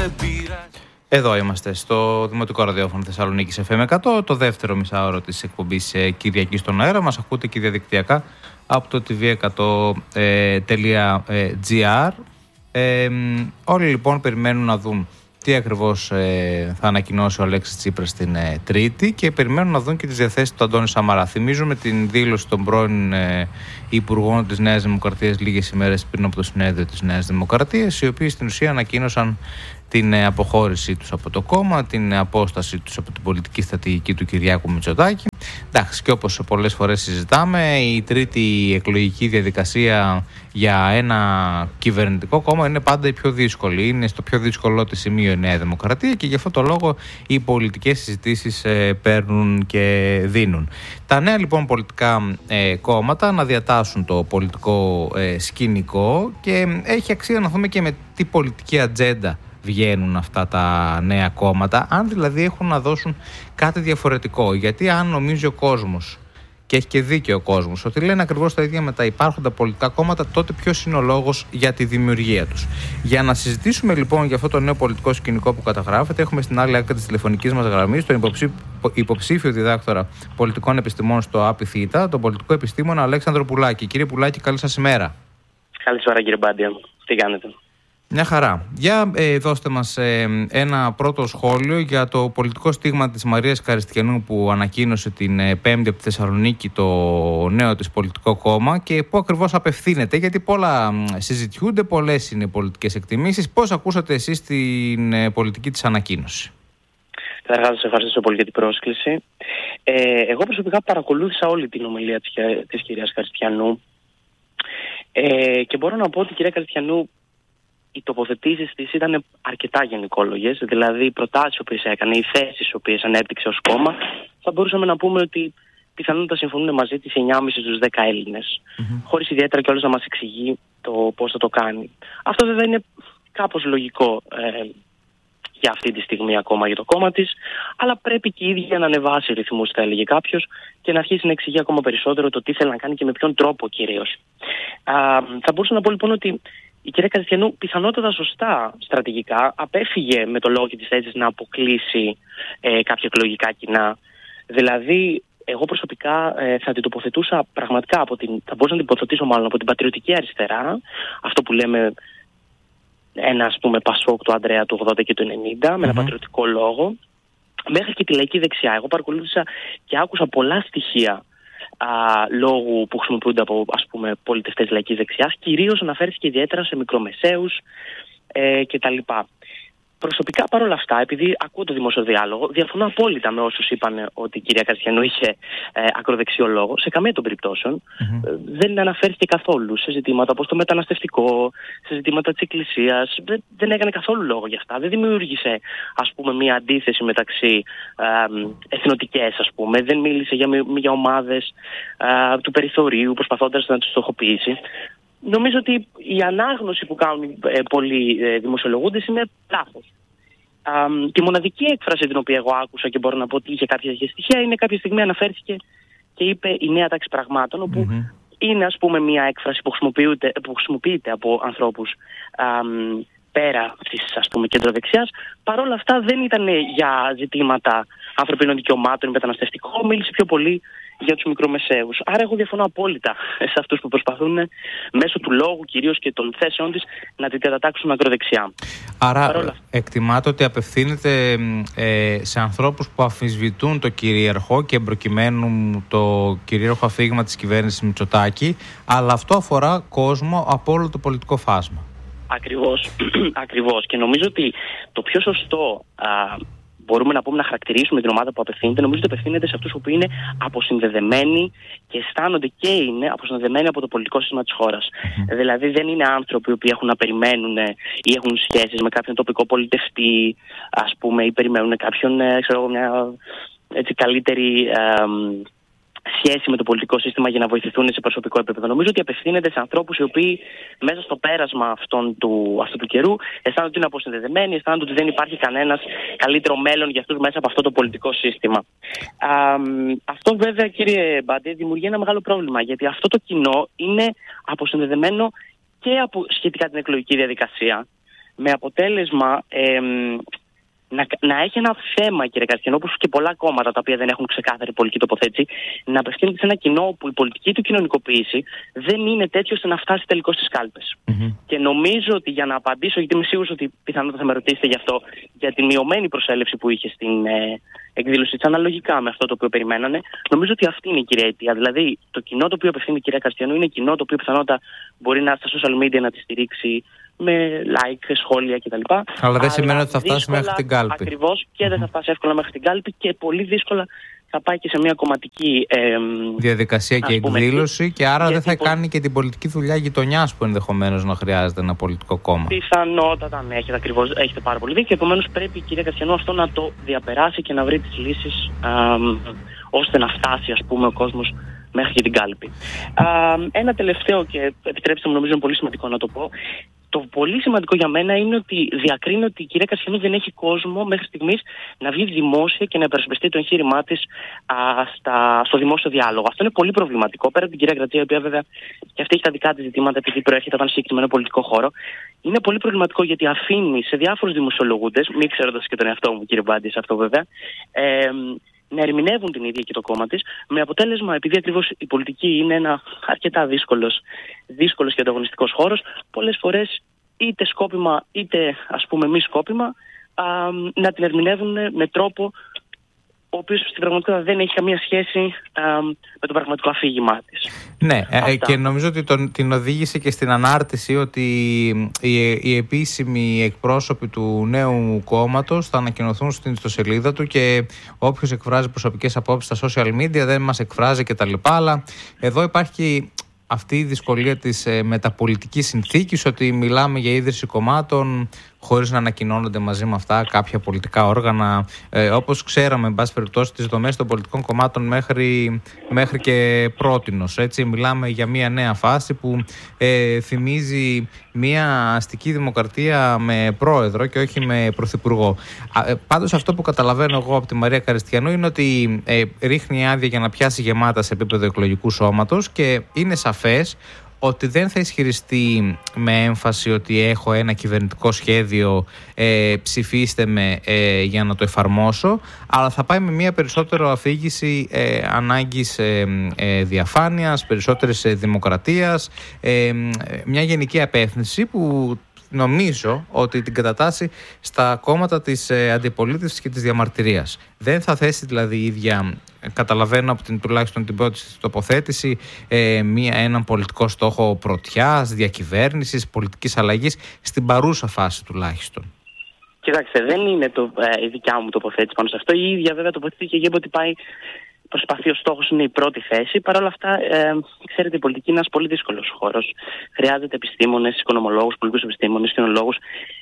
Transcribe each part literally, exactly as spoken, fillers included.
Εδώ είμαστε στο Δημοτικό Ραδιόφωνο Θεσσαλονίκης εφ εμ εκατό, το δεύτερο μισάωρο της εκπομπής Κυριακή στον αέρα. Μας ακούτε και διαδικτυακά από το τι βι εκατό τελεία τζι άρ. Ε, όλοι λοιπόν περιμένουν να δουν τι ακριβώς ε, θα ανακοινώσει ο Αλέξης Τσίπρας την ε, Τρίτη και περιμένουν να δουν και τις διαθέσεις του Αντώνη Σαμαρά. Θυμίζουμε την δήλωση των πρώην ε, Υπουργών της Νέας Δημοκρατίας λίγες ημέρες πριν από το συνέδριο της Νέας Δημοκρατίας, οι οποίοι στην ουσία ανακοίνωσαν την ε, αποχώρησή τους από το κόμμα, την ε, απόσταση τους από την πολιτική στρατηγική του Κυριάκου Μητσοτάκη. Εντάξει, και όπως πολλές φορές συζητάμε, η τρίτη εκλογική διαδικασία για ένα κυβερνητικό κόμμα είναι πάντα η πιο δύσκολη. Είναι στο πιο δύσκολο της σημείο η Νέα Δημοκρατία και γι' αυτό το λόγο οι πολιτικές συζητήσεις ε, παίρνουν και δίνουν. Τα νέα λοιπόν πολιτικά ε, κόμματα να διατάσσουν το πολιτικό ε, σκηνικό και έχει αξία να δούμε και με τι πολιτική ατζέντα βγαίνουν αυτά τα νέα κόμματα, αν δηλαδή έχουν να δώσουν κάτι διαφορετικό. Γιατί αν νομίζει ο κόσμος, και έχει και δίκιο ο κόσμος, ότι λένε ακριβώς τα ίδια με τα υπάρχοντα πολιτικά κόμματα, τότε ποιος είναι ο λόγος για τη δημιουργία τους. Για να συζητήσουμε λοιπόν για αυτό το νέο πολιτικό σκηνικό που καταγράφεται, έχουμε στην άλλη άκρη της τηλεφωνικής μας γραμμής τον υποψήφιο, υποψήφιο διδάκτορα πολιτικών επιστημών στο ΑΠΙΘΙΤΑ, τον πολιτικό επιστήμονα Αλέξανδρο Πουλάκη. Κύριε Πουλάκη, καλή σας ημέρα. Καλησπέρα κύριε Μπάντια. Τι κάνετε? Μια χαρά. Για ε, δώστε μας ε, ένα πρώτο σχόλιο για το πολιτικό στίγμα της Μαρίας Καριστιανού που ανακοίνωσε την ε, Πέμπτη από τη Θεσσαλονίκη το νέο της πολιτικό κόμμα και πού ακριβώς απευθύνεται, γιατί πολλά ε, συζητιούνται, πολλές είναι οι πολιτικές εκτιμήσεις. Πώς ακούσατε εσείς την ε, πολιτική της ανακοίνωση? Καταρχάς, σας ευχαριστώ πολύ για την πρόσκληση. Ε, εγώ προσωπικά παρακολούθησα όλη την ομιλία της, της κυρίας Καριστιανού ε, και μπορώ να πω ότι η κυρία Καριστιανού, οι τοποθετήσεις της ήταν αρκετά γενικόλογες, δηλαδή οι προτάσεις που έκανε, οι θέσεις που ανέπτυξε ως κόμμα, θα μπορούσαμε να πούμε ότι πιθανότατα συμφωνούν μαζί της εννιά κόμμα πέντε στους δέκα Έλληνες, mm-hmm. χωρίς ιδιαίτερα κιόλας να μας εξηγεί το πώς θα το κάνει. Αυτό βέβαια είναι κάπως λογικό ε, για αυτή τη στιγμή ακόμα για το κόμμα της, αλλά πρέπει και η ίδια να ανεβάσει ρυθμούς, θα έλεγε κάποιος, και να αρχίσει να εξηγεί ακόμα περισσότερο το τι θέλει να κάνει και με ποιον τρόπο κυρίως. Α, θα μπορούσα να πω λοιπόν ότι η κυρία Καριστιανού πιθανότατα σωστά στρατηγικά απέφυγε με το λόγο και τις θέσεις να αποκλείσει ε, κάποια εκλογικά κοινά. Δηλαδή, εγώ προσωπικά ε, θα την τοποθετούσα πραγματικά από την, θα μπορούσα να την τοποθετήσω μάλλον από την πατριωτική αριστερά, αυτό που λέμε ένα ας πούμε Πασόκ του Ανδρέα του ογδόντα και του ενενήντα, mm-hmm. με ένα πατριωτικό λόγο, μέχρι και τη λαϊκή δεξιά. Εγώ παρακολούθησα και άκουσα πολλά στοιχεία Α, λόγου που χρησιμοποιούνται από ας πούμε πολιτευτές λαϊκής δεξιάς, κυρίως αναφέρθηκε ιδιαίτερα σε μικρομεσαίους ε, κτλ. Προσωπικά παρόλα αυτά, επειδή ακούω το δημόσιο διάλογο, διαφωνώ απόλυτα με όσους είπαν ότι η κυρία Καριστιανού είχε ε, ακροδεξιό λόγο. Σε καμία των περιπτώσεων mm-hmm. ε, δεν αναφέρθηκε καθόλου σε ζητήματα όπως το μεταναστευτικό, σε ζητήματα της εκκλησίας. Δεν, δεν έκανε καθόλου λόγο για αυτά. Δεν δημιούργησε ας πούμε μια αντίθεση μεταξύ ε, εθνοτικές, ας πούμε. Δεν μίλησε για, για ομάδες ε, του περιθωρίου προσπαθώντας να τους στοχοποιήσει. Νομίζω ότι η ανάγνωση που κάνουν ε, πολλοί ε, δημοσιολογούντες είναι λάθος. Τη μοναδική έκφραση την οποία εγώ άκουσα και μπορώ να πω ότι είχε κάποια στοιχεία είναι κάποια στιγμή αναφέρθηκε και είπε η νέα τάξη πραγμάτων, όπου mm-hmm. είναι ας πούμε μια έκφραση που χρησιμοποιείται, που χρησιμοποιείται από ανθρώπους α, πέρα αυτής ας πούμε κεντροδεξιάς. Παρ' όλα αυτά δεν ήταν για ζητήματα ανθρωπίνων δικαιωμάτων ή μεταναστευτικό, μίλησε πιο πολύ για τους μικρομεσαίους. Άρα εγώ διαφωνώ απόλυτα σε αυτούς που προσπαθούν μέσω του λόγου κυρίως και των θέσεων της να την κατατάξουν ακροδεξιά. Άρα Παρόλα... εκτιμάται ότι απευθύνεται ε, σε ανθρώπους που αμφισβητούν το κυρίαρχο και προκειμένου το κυρίαρχο αφήγημα της κυβέρνησης Μητσοτάκη, αλλά αυτό αφορά κόσμο από όλο το πολιτικό φάσμα. Ακριβώς. Ακριβώς. Και νομίζω ότι το πιο σωστό α, μπορούμε να πούμε να χαρακτηρίσουμε την ομάδα που απευθύνεται, νομίζω ότι απευθύνεται σε αυτούς που είναι αποσυνδεδεμένοι και αισθάνονται και είναι αποσυνδεδεμένοι από το πολιτικό σύστημα της χώρας. Mm-hmm. Δηλαδή δεν είναι άνθρωποι που έχουν να περιμένουν ή έχουν σχέσεις με κάποιον τοπικό πολιτευτή, ας πούμε, ή περιμένουν κάποιον, ξέρω, μια έτσι, καλύτερη ε, σχέση με το πολιτικό σύστημα για να βοηθηθούν σε προσωπικό επίπεδο. Νομίζω ότι απευθύνεται σε ανθρώπους οι οποίοι μέσα στο πέρασμα αυτών του, αυτού του καιρού αισθάνονται ότι είναι αποσυνδεδεμένοι, αισθάνονται ότι δεν υπάρχει κανένας καλύτερο μέλλον για αυτούς μέσα από αυτό το πολιτικό σύστημα. Α, αυτό βέβαια, κύριε Μπάντε, δημιουργεί ένα μεγάλο πρόβλημα, γιατί αυτό το κοινό είναι αποσυνδεδεμένο και από σχετικά την εκλογική διαδικασία. με αποτέλεσμα ε, να, να έχει ένα θέμα, κύριε Καστιανό, όπως και πολλά κόμματα τα οποία δεν έχουν ξεκάθαρη πολιτική τοποθέτηση, να απευθύνεται σε ένα κοινό που η πολιτική του κοινωνικοποίηση δεν είναι τέτοιο ώστε να φτάσει τελικώς στις κάλπες. Mm-hmm. Και νομίζω ότι για να απαντήσω, γιατί είμαι σίγουρος ότι πιθανότατα θα με ρωτήσετε γι' αυτό, για τη μειωμένη προσέλευση που είχε στην ε, εκδήλωση της, αναλογικά με αυτό το οποίο περιμένανε, νομίζω ότι αυτή είναι η κυρία αιτία. Δηλαδή, το κοινό το οποίο απευθύνει η κυρία Καστιανού είναι κοινό το οποίο πιθανότατα μπορεί να στα social media να τη στηρίξει με like, σχόλια κτλ. Αλλά δεν σημαίνει ότι θα φτάσει μέχρι την κάλπη. Ακριβώς, και mm-hmm. δεν θα φτάσει εύκολα μέχρι την κάλπη και πολύ δύσκολα θα πάει και σε μια κομματική ε, διαδικασία και πούμε, εκδήλωση και άρα δεν θα πο... κάνει και την πολιτική δουλειά γειτονιάς που ενδεχομένως να χρειάζεται ένα πολιτικό κόμμα. Πιθανότατα, ναι, έχετε, ακριβώς, έχετε πάρα πολύ δίκιο. Επομένως πρέπει η κυρία Καστιανού αυτό να το διαπεράσει και να βρει τις λύσεις α, ώστε να φτάσει, ας πούμε, ο κόσμος μέχρι και την κάλπη. Α, ένα τελευταίο, και επιτρέψτε μου, νομίζω είναι πολύ σημαντικό να το πω. Το πολύ σημαντικό για μένα είναι ότι διακρίνει ότι η κυρία Καστιανού δεν έχει κόσμο μέχρι στιγμής να βγει δημόσια και να υπερασπιστεί το εγχείρημά της α, στα, στο δημόσιο διάλογο. Αυτό είναι πολύ προβληματικό. Πέρα από την κυρία Γρατζία, η οποία βέβαια και αυτή έχει τα δικά της ζητήματα, επειδή προέρχεται από ένα συγκεκριμένο πολιτικό χώρο, είναι πολύ προβληματικό γιατί αφήνει σε διάφορους δημοσιολογούντες, μην ξέροντας και τον εαυτό μου, κύριε Μπάντη, σε αυτό βέβαια, ε, να ερμηνεύουν την ίδια και το κόμμα της, με αποτέλεσμα, επειδή ακριβώς η πολιτική είναι ένα αρκετά δύσκολος, δύσκολος και ανταγωνιστικός χώρος, πολλές φορές είτε σκόπιμα είτε ας πούμε μη σκόπιμα, α, να την ερμηνεύουν με τρόπο ο οποίος στην πραγματικότητα δεν έχει καμία σχέση α, με το πραγματικό αφήγημά της. Ναι, ε, και νομίζω ότι τον, την οδήγησε και στην ανάρτηση ότι οι, οι επίσημοι εκπρόσωποι του νέου κόμματος θα ανακοινωθούν στην ιστοσελίδα του και όποιος εκφράζει προσωπικές απόψεις στα social media δεν μας εκφράζει κτλ. Αλλά εδώ υπάρχει αυτή η δυσκολία της ε, μεταπολιτικής συνθήκης, ότι μιλάμε για ίδρυση κομμάτων χωρίς να ανακοινώνονται μαζί με αυτά κάποια πολιτικά όργανα, ε, όπως ξέραμε, εν πάση περιπτώσει, τις δομές των πολιτικών κομμάτων μέχρι, μέχρι και πρότινος. Έτσι, μιλάμε για μια νέα φάση που ε, θυμίζει μια αστική δημοκρατία με πρόεδρο και όχι με πρωθυπουργό. Ε, πάντως αυτό που καταλαβαίνω εγώ από τη Μαρία Καριστιανού είναι ότι ε, ρίχνει άδεια για να πιάσει γεμάτα σε επίπεδο εκλογικού σώματος και είναι σαφές ότι δεν θα ισχυριστεί με έμφαση ότι έχω ένα κυβερνητικό σχέδιο, ε, ψηφίστε με ε, για να το εφαρμόσω, αλλά θα πάει με μια περισσότερο αφήγηση ε, ανάγκης ε, ε, διαφάνειας, περισσότερης ε, δημοκρατίας, ε, μια γενική απεύθυνση που νομίζω ότι την κατατάσσει στα κόμματα της ε, αντιπολίτευσης και της διαμαρτυρίας. Δεν θα θέσει δηλαδή η ίδια, καταλαβαίνω από την τουλάχιστον την πρώτη τοποθέτηση, ε, μία, έναν πολιτικό στόχο πρωτιάς, διακυβέρνησης, πολιτικής αλλαγής, στην παρούσα φάση τουλάχιστον. Κοιτάξτε, δεν είναι το, ε, η δικιά μου τοποθέτηση πάνω σε αυτό. Η ίδια βέβαια τοποθετήθηκε και είπε ότι πάει, προσπαθεί, ο στόχος είναι η πρώτη θέση. Παρ' όλα αυτά, ε, ξέρετε, η πολιτική είναι ένας πολύ δύσκολος χώρος. Χρειάζεται επιστήμονες, οικονομολόγους, πολιτικούς επιστήμονες, κοινωνολόγους.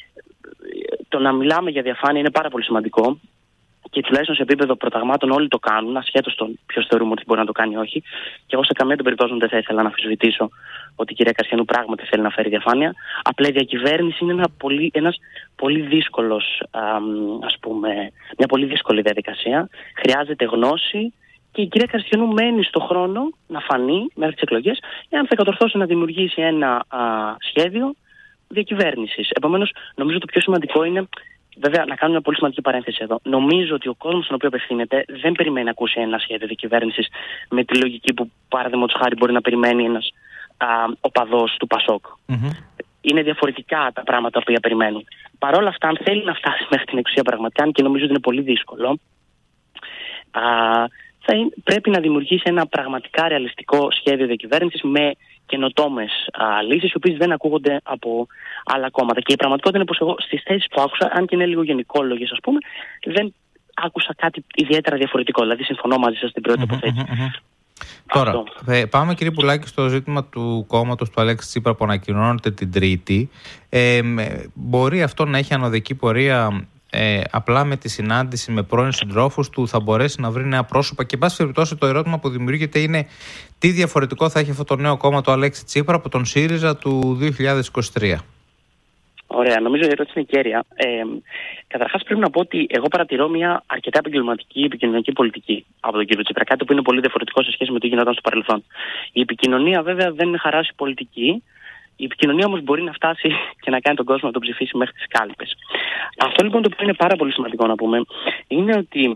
Το να μιλάμε για διαφάνεια είναι πάρα πολύ σημαντικό. Και τουλάχιστον σε επίπεδο προταγμάτων όλοι το κάνουν, ασχέτως των ποιος θεωρούμε ότι μπορεί να το κάνει ή όχι. Και εγώ σε καμία των περιπτώσεων δεν θα ήθελα να αμφισβητήσω ότι η κυρία Καστιανού πράγματι θέλει να φέρει διαφάνεια. Απλά η διακυβέρνηση είναι ένα πολύ, ένας πολύ δύσκολος, ας πούμε, μια πολύ δύσκολη διαδικασία. Χρειάζεται γνώση και η κυρία Καστιανού μένει στον χρόνο να φανεί μέχρι τις εκλογές, εάν θα κατορθώσει να δημιουργήσει ένα α, σχέδιο διακυβέρνησης. Επομένως, νομίζω το πιο σημαντικό είναι. Βέβαια, να κάνω μια πολύ σημαντική παρένθεση εδώ. Νομίζω ότι ο κόσμος στον οποίο απευθύνεται δεν περιμένει να ακούσει ένα σχέδιο διακυβέρνησης με τη λογική που, παραδείγματος χάρη, μπορεί να περιμένει ένας α, οπαδός του Πασόκ. Mm-hmm. Είναι διαφορετικά τα πράγματα που περιμένουν. Παρ' όλα αυτά, αν θέλει να φτάσει μέχρι την εξουσία πραγματικά, και νομίζω ότι είναι πολύ δύσκολο, α, θα είναι, πρέπει να δημιουργήσει ένα πραγματικά ρεαλιστικό σχέδιο διακυβέρνησης με καινοτόμες λύσεις, οι οποίες δεν ακούγονται από άλλα κόμματα. Και η πραγματικότητα είναι πως εγώ στις θέσεις που άκουσα, αν και είναι λίγο γενικόλογες, ας πούμε, δεν άκουσα κάτι ιδιαίτερα διαφορετικό. Δηλαδή, συμφωνώ μαζί σας στην πρώτη τοποθέτηση. Mm-hmm, mm-hmm. Τώρα, ε, πάμε κύριε Πουλάκη στο ζήτημα του κόμματος του Αλέξη Τσίπρα που ανακοινώνεται την Τρίτη. Ε, μπορεί αυτό να έχει ανωδική πορεία? Ε, απλά με τη συνάντηση με πρώην συντρόφους του θα μπορέσει να βρει νέα πρόσωπα? Και εν πάση περιπτώσει, το ερώτημα που δημιουργείται είναι τι διαφορετικό θα έχει αυτό το νέο κόμμα του Αλέξη Τσίπρα από τον ΣΥΡΙΖΑ του δύο χιλιάδες είκοσι τρία. Ωραία, νομίζω η ερώτηση είναι κέρια. Ε, Καταρχάς, πρέπει να πω ότι εγώ παρατηρώ μια αρκετά επικοινωνιακή επικοινωνιακή πολιτική από τον κύριο Τσίπρα. Κάτι που είναι πολύ διαφορετικό σε σχέση με το γινόταν στο παρελθόν. Η επικοινωνία, βέβαια, δεν είναι χαράς πολιτική. Η επικοινωνία όμως μπορεί να φτάσει και να κάνει τον κόσμο να τον ψηφίσει μέχρι τις κάλπες. Αυτό λοιπόν το οποίο είναι πάρα πολύ σημαντικό να πούμε είναι ότι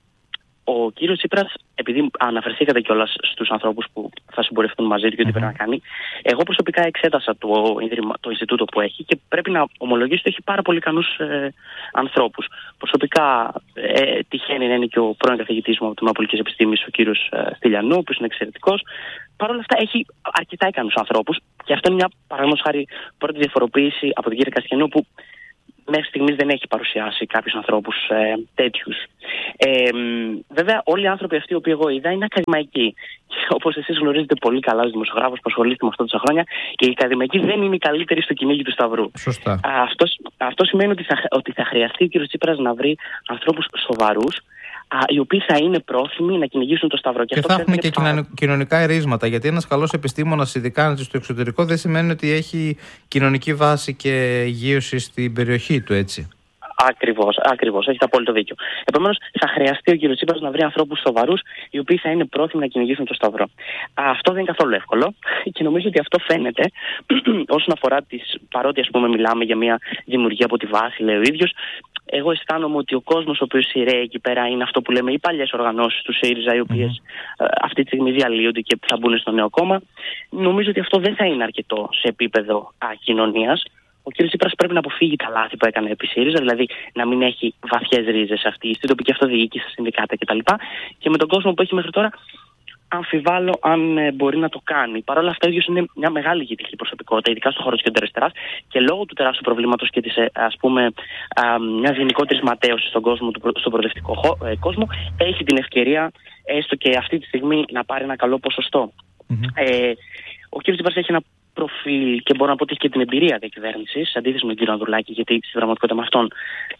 ο κύριος Τσίπρας, επειδή αναφερθήκατε κιόλας στους ανθρώπους που θα συμπορευτούν μαζί του και τι mm-hmm. πρέπει να κάνει, εγώ προσωπικά εξέτασα το, το Ινστιτούτο που έχει και πρέπει να ομολογήσω ότι έχει πάρα πολύ ικανούς ε, ανθρώπους. Προσωπικά ε, τυχαίνει να είναι και ο πρώην καθηγητής μου από το Τμήμα Πολιτικής Επιστήμης, ο κύριος ε, Στυλιανού, ο οποίος είναι εξαιρετικός. Παρ' όλα αυτά έχει αρκετά ικανούς ανθρώπους και αυτό είναι μια παραδείγματος χάρη πρώτη διαφοροποίηση από τον κύριο Καστιανού, που μέχρι στιγμής δεν έχει παρουσιάσει κάποιους ανθρώπους ε, τέτοιους. Ε, βέβαια, όλοι οι άνθρωποι αυτοί οι οποίοι εγώ είδα είναι ακαδημαϊκοί. Και όπως εσείς γνωρίζετε πολύ καλά ως δημοσιογράφος που ασχολείστε με αυτό τόσα χρόνια, οι ακαδημαϊκοί δεν είναι οι καλύτεροι στο κυνήγι του Σταυρού. Σωστά. Αυτό, αυτό σημαίνει ότι θα, ότι θα χρειαστεί ο κ. Τσίπρας να βρει ανθρώπους σοβαρούς, οι οποίοι θα είναι πρόθυμοι να κυνηγήσουν το Σταυρό. Και, και θα έχουν και πάρα... κοινωνικά ερίσματα. Γιατί ένας καλός επιστήμονας, ειδικά στο εξωτερικό, δεν σημαίνει ότι έχει κοινωνική βάση και υγείωση στην περιοχή του, έτσι. Ακριβώς, ακριβώς. Έχετε απόλυτο δίκιο. Επομένως, θα χρειαστεί ο κ. Τσίπρας να βρει ανθρώπους σοβαρούς, οι οποίοι θα είναι πρόθυμοι να κυνηγήσουν το Σταυρό. Αυτό δεν είναι καθόλου εύκολο και νομίζω ότι αυτό φαίνεται όσον αφορά τις. Παρότι, ας πούμε, μιλάμε για μια δημιουργία από τη βάση, λέει ο ίδιος. Εγώ αισθάνομαι ότι ο κόσμος ο οποίος σειραίει εκεί πέρα είναι αυτό που λέμε οι παλιές οργανώσεις του ΣΥΡΙΖΑ, οι οποίες mm-hmm. αυτή τη στιγμή διαλύονται και θα μπουν στο νέο κόμμα. Νομίζω ότι αυτό δεν θα είναι αρκετό σε επίπεδο κοινωνίας. Ο κ. Τσίπρας πρέπει να αποφύγει τα λάθη που έκανε επί ΣΥΡΙΖΑ, δηλαδή να μην έχει βαθιές ρίζες αυτή στην τοπική αυτοδιοίκηση, στα συνδικάτα κτλ. Και με τον κόσμο που έχει μέχρι τώρα, αμφιβάλλω αν ε, μπορεί να το κάνει. Παρ' όλα αυτά, ο ίδιος είναι μια μεγάλη ηγετική προσωπικότητα, ειδικά στον χώρο της κεντροαριστεράς, και λόγω του τεράστιου προβλήματος και της, ας πούμε, α, μιας γενικότερης ματέωσης στον κόσμο, στον προοδευτικό χω, ε, κόσμο, έχει την ευκαιρία, έστω και αυτή τη στιγμή, να πάρει ένα καλό ποσοστό. Mm-hmm. Ε, ο κ. Τσίπρας έχει ένα προφίλ και μπορώ να πω ότι έχει και την εμπειρία διακυβέρνησης, σε αντίθεση με τον κύριο Ανδρουλάκη, γιατί στην πραγματικότητα με αυτόν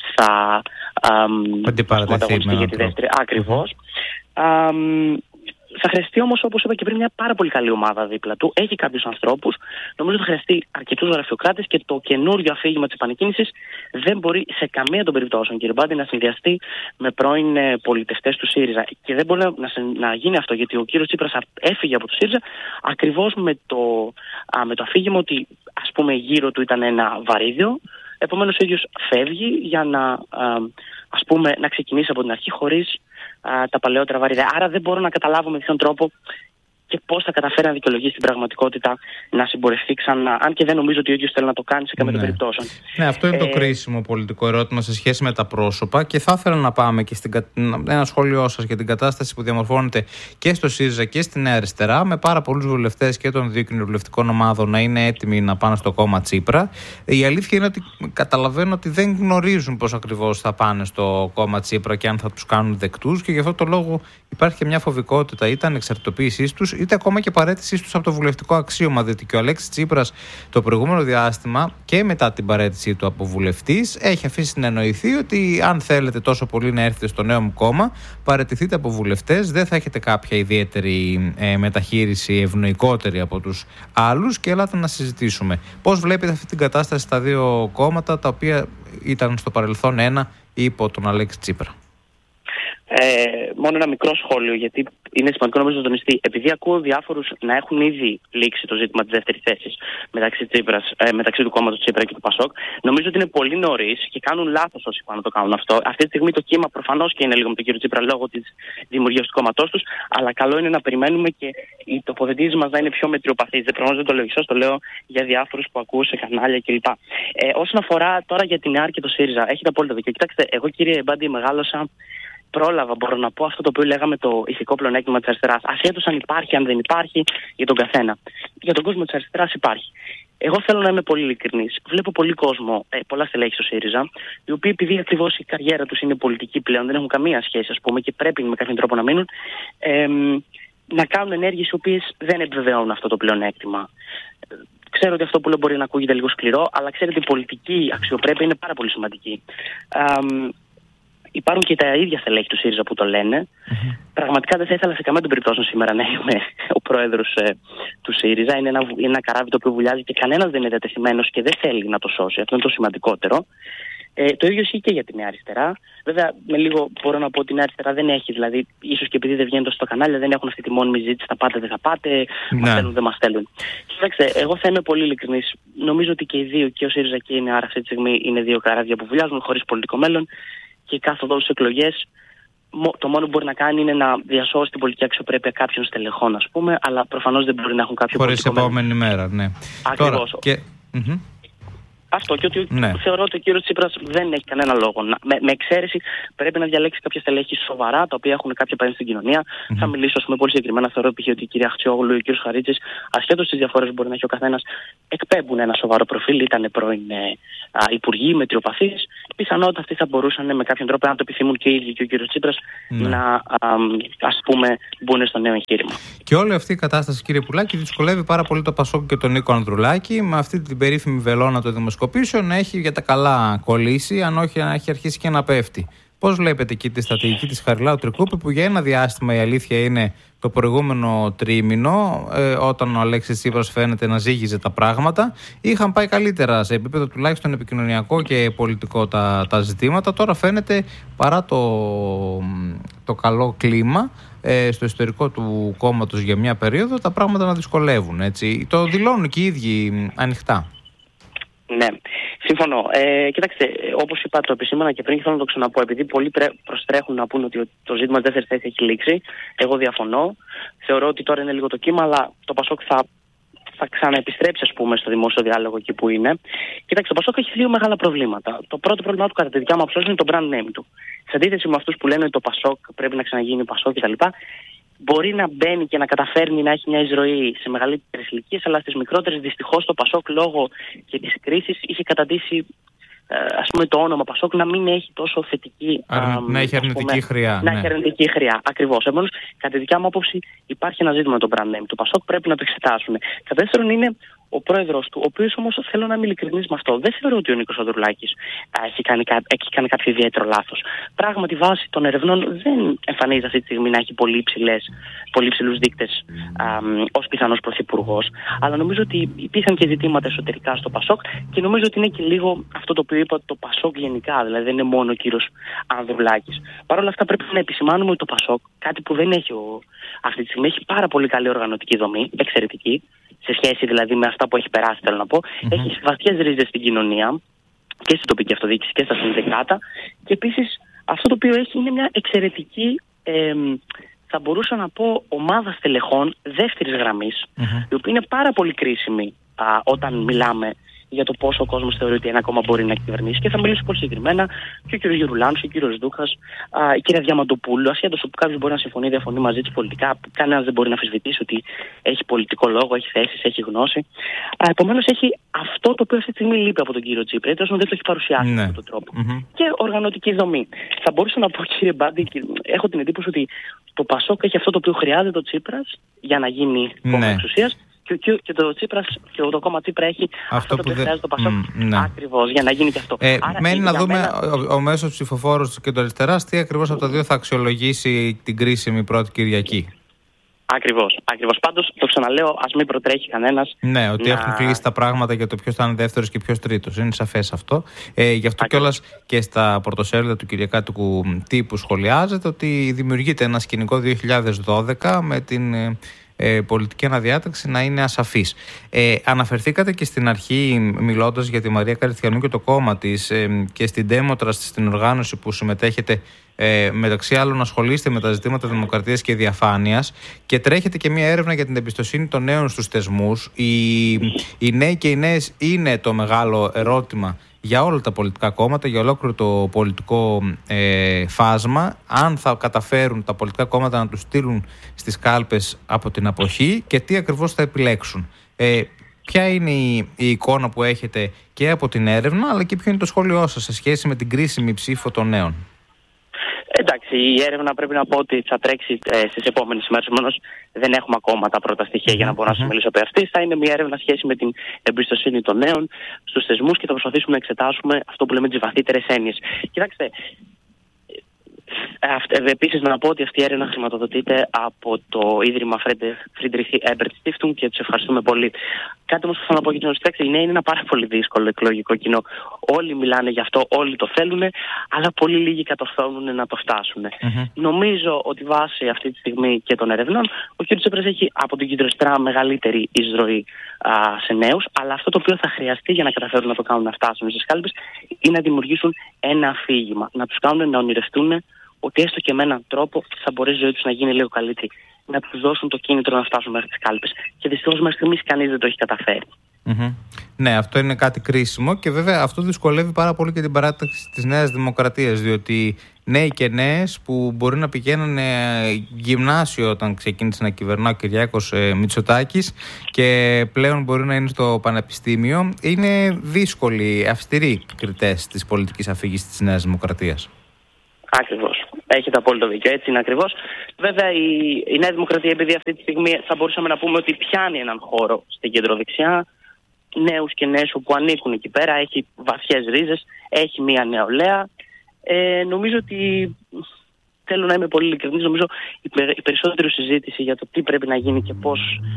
θα αντιπαρατεθεί για τη δεύτερη. Ακριβώς. Mm-hmm. Θα χρειαστεί όμως, όπως είπα και πριν, μια πάρα πολύ καλή ομάδα δίπλα του. Έχει κάποιους ανθρώπους. Νομίζω ότι θα χρειαστεί αρκετούς γραφειοκράτες και το καινούριο αφήγημα της επανεκκίνησης δεν μπορεί σε καμία των περιπτώσεων, κύριε Μπάντη, να συνδυαστεί με πρώην ε, πολιτευτές του ΣΥΡΙΖΑ. Και δεν μπορεί να, να γίνει αυτό, γιατί ο κύριος Τσίπρας έφυγε από το ΣΥΡΙΖΑ ακριβώς με το, α, με το αφήγημα ότι, ας πούμε, γύρω του ήταν ένα βαρύδιο. Επομένως, ο ίδιος φεύγει για να, α, ας πούμε, να ξεκινήσει από την αρχή χωρίς α, τα παλαιότερα βαρύδια. Άρα δεν μπορώ να καταλάβω με ποιον τρόπο και πώς θα καταφέρει να δικαιολογήσει στην πραγματικότητα να συμπορευτεί ξανά. Αν και δεν νομίζω ότι ο ίδιος θέλει να το κάνει σε καμία ναι. των περιπτώσεων. Ναι, αυτό είναι ε... το κρίσιμο πολιτικό ερώτημα σε σχέση με τα πρόσωπα. Και θα ήθελα να πάμε και στην, ένα σχόλιο σας για την κατάσταση που διαμορφώνεται και στο ΣΥΡΙΖΑ και στη Νέα Αριστερά, με πάρα πολλούς βουλευτές και των δύο κοινοβουλευτικών ομάδων να είναι έτοιμοι να πάνε στο κόμμα Τσίπρα. Η αλήθεια είναι ότι καταλαβαίνω ότι δεν γνωρίζουν πώς ακριβώς θα πάνε στο κόμμα Τσίπρα και αν θα τους κάνουν δεκτούς, και γι' αυτό το λόγο υπάρχει και μια φοβικότητα είτε ανεξαρτητοποίησής τους, είτε ακόμα και παραίτησής τους από το βουλευτικό αξίωμα. Διότι και ο Αλέξης Τσίπρας το προηγούμενο διάστημα και μετά την παραίτησή του από βουλευτής έχει αφήσει να εννοηθεί ότι αν θέλετε τόσο πολύ να έρθετε στο νέο μου κόμμα, παραιτηθείτε από βουλευτές, δεν θα έχετε κάποια ιδιαίτερη ε, μεταχείριση ευνοϊκότερη από τους άλλους και έλατε να συζητήσουμε. Πώς βλέπετε αυτή την κατάσταση στα δύο κόμματα, τα οποία ήταν στο παρελθόν ένα υπό τον Αλέξη Τσίπρα? Ε, μόνο ένα μικρό σχόλιο, γιατί είναι σημαντικό νομίζω να τονιστεί. Επειδή ακούω διάφορους να έχουν ήδη λήξει το ζήτημα της δεύτερης θέσης μεταξύ, Τσίπρας, ε, μεταξύ του κόμματος Τσίπρα και του Πασόκ, νομίζω ότι είναι πολύ νωρίς και κάνουν λάθος όσοι πάνε να το κάνουν αυτό. Αυτή τη στιγμή το κύμα προφανώς και είναι λίγο με τον κύριο Τσίπρα λόγω της δημιουργίας του κόμματός τους, αλλά καλό είναι να περιμένουμε και οι τοποθετήσεις μας να είναι πιο μετριοπαθείς. Δεν προφανώς δεν το λέω εσάς, το λέω για διάφορους που ακούω σε κανάλια κλπ. Ε, όσον αφορά τώρα για την ΕΑΡ και το ΣΥΡΙΖΑ, έχετε απόλυτο δίκιο. Κοιτάξτε, εγώ κύριε Μπάντη μεγάλωσα. Πρόλαβα, μπορώ να πω, αυτό το οποίο λέγαμε το ηθικό πλεονέκτημα της αριστεράς. Ασχέτως αν υπάρχει, αν δεν υπάρχει, για τον καθένα. Για τον κόσμο της αριστεράς υπάρχει. Εγώ θέλω να είμαι πολύ ειλικρινής. Βλέπω πολύ κόσμο, ε, πολλά στελέχη στο ΣΥΡΙΖΑ, οι οποίοι επειδή ακριβώς η καριέρα τους είναι πολιτική πλέον, δεν έχουν καμία σχέση, ας πούμε, και πρέπει με κάποιον τρόπο να μείνουν, ε, να κάνουν ενέργειες οι οποίες δεν επιβεβαιώνουν αυτό το πλεονέκτημα. Ξέρω ότι αυτό που λέω μπορεί να ακούγεται λίγο σκληρό, αλλά ξέρετε, η πολιτική αξιοπρέπεια είναι πάρα πολύ σημαντική. Ε, Υπάρχουν και τα ίδια στελέχη του ΣΥΡΙΖΑ που το λένε. Mm-hmm. Πραγματικά δεν θα ήθελα σε καμία των περιπτώσεων σήμερα να είμαι ο πρόεδρος ε, του ΣΥΡΙΖΑ. Είναι ένα, είναι ένα καράβι το οποίο βουλιάζει και κανένας δεν είναι διατεθειμένος και δεν θέλει να το σώσει. Αυτό είναι το σημαντικότερο. Ε, το ίδιο ισχύει και για τη Νέα Αριστερά. Βέβαια, με λίγο μπορώ να πω ότι η Νέα Αριστερά δεν έχει, δηλαδή, ίσως και επειδή δεν βγαίνουν στο κανάλι, δεν έχουν αυτή τη μόνιμη ζήτηση. Θα πάτε, δεν θα πάτε, ναι. Μας στέλνουν, δεν μας στέλνουν. Κοιτάξτε, εγώ θα είμαι πολύ ειλικρινής. Νομίζω ότι και οι δύο, και ο ΣΥΡΙΖΑ και η Νέα Αριστερά, αυτή τη στιγμή είναι δύο καράβια που βουλιάζουν χωρίς πολιτικό μέλλον και κάθε δόση εκλογές. Το μόνο που μπορεί να κάνει είναι να διασώσει την πολιτική αξιοπρέπεια κάποιων στελεχών, ας πούμε, αλλά προφανώς δεν μπορεί να έχουν κάποιο χωρίς πολιτικό επόμενη μέλλον. μέρα, ναι. Ακριβώς. Τώρα, και... Mm-hmm. Αυτό και ότι ναι. θεωρώ ότι ο κύριος Τσίπρας δεν έχει κανένα λόγο. Με, με εξαίρεση πρέπει να διαλέξει κάποια στελέχη σοβαρά, τα οποία έχουν κάποια παρέμβαση στην κοινωνία. Mm-hmm. Θα μιλήσω, ας πούμε, πολύ συγκεκριμένα. Θεωρώ π.χ. ότι η κυρία Αχτσιόγλου ή ο κύριος Χαρίτσης, ασχέτως τις διαφορές που μπορεί να έχει ο καθένας, εκπέμπουν ένα σοβαρό προφίλ. Ήταν πρώην ε, α, υπουργοί, μετριοπαθείς. Πιθανότητα αυτοί θα μπορούσαν με κάποιον τρόπο, αν το επιθυμούν και οι ίδιοι και ο κύριος Τσίπρας, ναι. να α, ας πούμε μπουν στο νέο εγχείρημα. Και όλη αυτή η κατάσταση, κύριε Πουλάκη, δυσκολεύει πάρα πολύ το Πασόκ και τον Νίκο Ανδρουλάκη με αυτή την περίφημη βελόνα των δημοσκοπήσεων να έχει για τα καλά κολλήσει, αν όχι να έχει αρχίσει και να πέφτει. Πώς βλέπετε εκεί τη στρατηγική της Χαριλάου Τρικούπη, που για ένα διάστημα η αλήθεια είναι το προηγούμενο τρίμηνο, ε, όταν ο Αλέξης Τσίπρας φαίνεται να ζύγιζε τα πράγματα, είχαν πάει καλύτερα σε επίπεδο τουλάχιστον επικοινωνιακό και πολιτικό τα, τα ζητήματα. Τώρα φαίνεται, παρά το, το καλό κλίμα ε, στο ιστορικό του κόμματος για μια περίοδο, τα πράγματα να δυσκολεύουν. Έτσι. Το δηλώνουν και οι ίδιοι ανοιχτά. Ναι, συμφωνώ. Ε, κοιτάξτε, όπως είπα, το επισήμανα και πριν και θέλω να το ξαναπώ, επειδή πολλοί προστρέχουν να πούν ότι το ζήτημα της δεύτερης θέσης έχει λήξει, εγώ διαφωνώ. Θεωρώ ότι τώρα είναι λίγο το κύμα, αλλά το Πασόκ θα, θα ξαναεπιστρέψει, ας πούμε, στο δημόσιο διάλογο εκεί που είναι. Κοιτάξτε, το Πασόκ έχει δύο μεγάλα προβλήματα. Το πρώτο πρόβλημα του, κατά τη δικιά μου άποψη, είναι το brand name του. Σε αντίθεση με αυτούς που λένε ότι το Πασόκ πρέπει να ξαναγίνει Πασόκ κτλ., μπορεί να μπαίνει και να καταφέρνει να έχει μια εισρωή σε μεγαλύτερες ηλικίες, αλλά στις μικρότερες δυστυχώς το Πασόκ λόγω και της κρίσης είχε καταντήσει, ας πούμε, το όνομα Πασόκ να μην έχει τόσο θετική. Αρ, α, να έχει αρνητική πούμε, χρειά. Να ναι. έχει αρνητική χρειά. Ακριβώς. Επομένως, κατά τη δικιά μου άποψη, υπάρχει ένα ζήτημα με το brand name του Πασόκ, πρέπει να το εξετάσουμε. Κατά δεύτερον, είναι ο πρόεδρος του, ο οποίος όμως θέλω να είμαι ειλικρινής με αυτό. Δεν θεωρώ ότι ο Νίκος Ανδρουλάκης έχει κάνει, έχει κάνει κάποιο ιδιαίτερο λάθος. Πράγματι, βάσει των ερευνών δεν εμφανίζεται αυτή τη στιγμή να έχει πολύ, υψηλές, πολύ υψηλούς δείκτες ως πιθανός πρωθυπουργός. Αλλά νομίζω ότι υπήρχαν και ζητήματα εσωτερικά στο Πασόκ και νομίζω ότι είναι και λίγο αυτό το οποίο είπα, το Πασόκ γενικά. Δηλαδή δεν είναι μόνο ο κύριος Ανδρουλάκης. Παρ' όλα αυτά πρέπει να επισημάνουμε ότι το Πασόκ, κάτι που δεν έχει ο, αυτή τη στιγμή, έχει πάρα πολύ καλή οργανωτική δομή, εξαιρετική. Σε σχέση δηλαδή με αυτά που έχει περάσει, θέλω να πω, mm-hmm. έχει βαθιές ρίζες στην κοινωνία και στην τοπική αυτοδιοίκηση και στα συνδικάτα. Και επίσης αυτό το οποίο έχει είναι μια εξαιρετική, ε, θα μπορούσα να πω, ομάδα στελεχών δεύτερης γραμμής, mm-hmm. η οποία είναι πάρα πολύ κρίσιμη α, όταν μιλάμε για το πόσο ο κόσμος θεωρεί ότι ένα κόμμα μπορεί να κυβερνήσει. Και θα μιλήσω πολύ συγκεκριμένα και ο κ. Γερουλάνος και ο κ. Δούχας, η κυρία Διαμαντοπούλου, ασχέτως που κάποιος μπορεί να συμφωνεί, διαφωνεί μαζί της πολιτικά, κανένας δεν μπορεί να αμφισβητήσει ότι έχει πολιτικό λόγο, έχει θέσεις, έχει γνώση. Επομένως, έχει αυτό το οποίο αυτή τη στιγμή λείπει από τον κύριο Τσίπρα, έτσι ώστε δεν το έχει παρουσιάσει με αυτόν τον τρόπο. Mm-hmm. Και οργανωτική δομή. Θα μπορούσα να πω, κύριε Μπάντη, έχω την εντύπωση ότι το Πασόκ έχει αυτό το οποίο χρειάζεται ο Τσίπρας για να γίνει κόμμα εξουσίας. Και, και το Τσίπρας και το κόμμα Τσίπρα έχει αυτό, αυτό που χρειάζεται το Πασόκ mm, ναι. ακριβώς για να γίνει και αυτό. Ε, Άρα, μένει να δούμε μένα... ο, ο μέσος ψηφοφόρος του κεντροαριστεράς τι ακριβώς από τα δύο θα αξιολογήσει την κρίσιμη πρώτη Κυριακή. Ακριβώς, ακριβώς. Πάντως το ξαναλέω, ας μην προτρέχει κανένας. Ναι, ότι να... έχουν κλείσει τα πράγματα για το ποιος θα είναι δεύτερος και ποιος τρίτος. Είναι σαφές αυτό. Ε, γι' αυτό κιόλας και στα πρωτοσέλιδα του Κυριακάτικου τύπου σχολιάζεται ότι δημιουργείται ένα σκηνικό δύο χιλιάδες δώδεκα με την ε, πολιτική αναδιάταξη να είναι ασαφής. Ε, αναφερθήκατε και στην αρχή, μιλώντας για τη Μαρία Καριστιανού και το κόμμα της ε, και στην Ντέμοτρα, στην οργάνωση που συμμετέχετε. Ε, μεταξύ άλλων ασχολείστε με τα ζητήματα δημοκρατίας και διαφάνειας και τρέχετε και μια έρευνα για την εμπιστοσύνη των νέων στους θεσμούς. Οι, οι νέοι και οι νέες είναι το μεγάλο ερώτημα για όλα τα πολιτικά κόμματα, για ολόκληρο το πολιτικό ε, φάσμα, αν θα καταφέρουν τα πολιτικά κόμματα να τους στείλουν στις κάλπες από την αποχή και τι ακριβώς θα επιλέξουν. Ε, ποια είναι η, η εικόνα που έχετε και από την έρευνα, αλλά και ποιο είναι το σχόλιο σας σε σχέση με την κρίσιμη ψήφο των νέων? Εντάξει, η έρευνα πρέπει να πω ότι θα τρέξει ε, στις επόμενες ημέρες. Επομένως, δεν έχουμε ακόμα τα πρώτα στοιχεία για να μπορώ να σας μιλήσω από αυτή. Θα είναι μια έρευνα σχέση με την εμπιστοσύνη των νέων στους θεσμούς και θα προσπαθήσουμε να εξετάσουμε αυτό που λέμε τις βαθύτερες έννοιες. Κοιτάξτε, Επίσης, να πω ότι αυτή η έρευνα χρηματοδοτείται από το Ίδρυμα Friedrich Ebert Stiftung και τους ευχαριστούμε πολύ. Κάτι όμως που θέλω να πω για την ουσιαστική, είναι ένα πάρα πολύ δύσκολο εκλογικό κοινό. Όλοι μιλάνε γι' αυτό, όλοι το θέλουν, αλλά πολύ λίγοι κατορθώνουν να το φτάσουν. Mm-hmm. Νομίζω ότι βάσει αυτή τη στιγμή και των ερευνών, ο κ. Τσίπρας έχει από την Κεντροαριστερά μεγαλύτερη εισρωή α, σε νέους, αλλά αυτό το οποίο θα χρειαστεί για να καταφέρουν να το κάνουν να φτάσουν στις κάλπες είναι να δημιουργήσουν ένα αφήγημα, να τους κάνουν να ονειρευτούν ότι έστω και με έναν τρόπο θα μπορεί η ζωή τους να γίνει λίγο καλύτερη. Να τους δώσουν το κίνητρο να φτάσουν μέχρι τις κάλπες. Και δυστυχώς μέχρι στιγμής κανείς δεν το έχει καταφέρει. Mm-hmm. Ναι, αυτό είναι κάτι κρίσιμο και βέβαια αυτό δυσκολεύει πάρα πολύ και την παράταξη της Νέας Δημοκρατίας. Διότι νέοι και νέες που μπορεί να πηγαίνουν γυμνάσιο όταν ξεκίνησε να κυβερνά ο Κυριάκος ε, Μητσοτάκης και πλέον μπορεί να είναι στο πανεπιστήμιο, είναι δύσκολοι, αυστηροί κριτές της πολιτικής αφήγησης της Νέας Δημοκρατίας. Ακριβώς. Έχετε απόλυτο δίκιο. Έτσι είναι ακριβώς. Βέβαια, η, η Νέα Δημοκρατία, επειδή αυτή τη στιγμή θα μπορούσαμε να πούμε ότι πιάνει έναν χώρο στην κεντροδεξιά, νέους και νέες που ανήκουν εκεί πέρα, έχει βαθιές ρίζες, έχει μια νεολαία. Ε, νομίζω ότι, θέλω να είμαι πολύ ειλικρινής, νομίζω η, η περισσότερη συζήτηση για το τι πρέπει να γίνει και πώς